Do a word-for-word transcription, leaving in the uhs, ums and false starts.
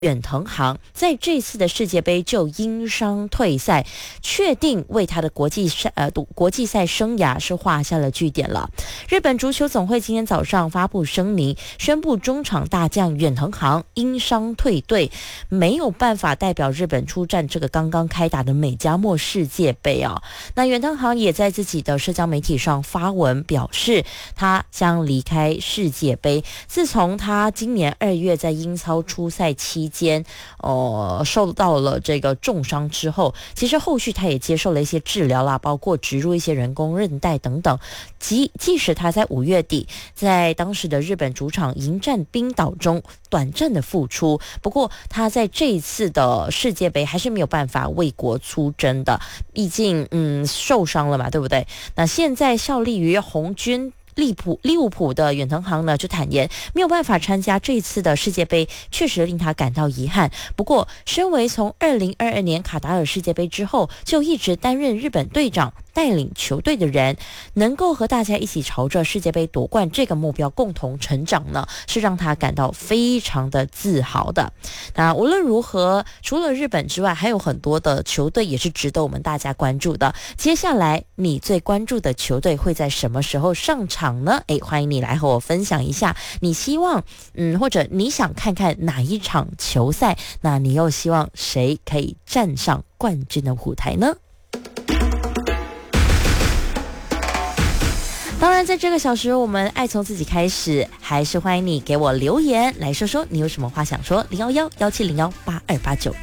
远藤航在这次的世界杯就因伤退赛，确定为他的国际赛呃国际赛生涯是画下了句点了。日本足球总会今天早上发布声明，宣布中场大将远藤航因伤退队，没有办法代表日本出战这个刚刚开打的美加墨世界杯啊。那远藤航也在自己的社交媒体上发文表示，他将离开世界杯。自从他今年二月在英超出赛期间，呃，受到了这个重伤之后，其实后续他也接受了一些治疗啦，包括植入一些人工韧带等等。即即使他在五月底在当时的日本主场迎战冰岛中短暂的复出，不过他在这一次的世界杯还是没有办法为国出征的，毕竟嗯受伤了嘛，对不对？那现在效力于红军利普利物浦的远藤航呢，就坦言没有办法参加这一次的世界杯，确实令他感到遗憾。不过，身为从二零二二年卡达尔世界杯之后就一直担任日本队长，带领球队的人，能够和大家一起朝着世界杯夺冠这个目标共同成长呢，是让他感到非常的自豪的。那无论如何，除了日本之外，还有很多的球队也是值得我们大家关注的。接下来，你最关注的球队会在什么时候上场呢？诶，欢迎你来和我分享一下，你希望嗯，或者你想看看哪一场球赛？那你又希望谁可以站上冠军的舞台呢？当然，在这个小时，我们爱从自己开始，还是欢迎你给我留言，来说说你有什么话想说。零幺幺幺七零幺八二八九。